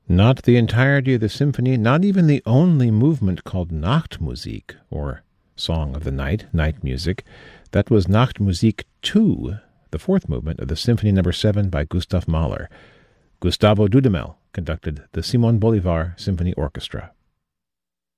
Not the entirety of the symphony, not even the only movement called Nachtmusik, or Song of the Night, night music. That was Nachtmusik 2, the fourth movement of the Symphony No. 7 by Gustav Mahler. Gustavo Dudamel conducted the Simon Bolivar Symphony Orchestra.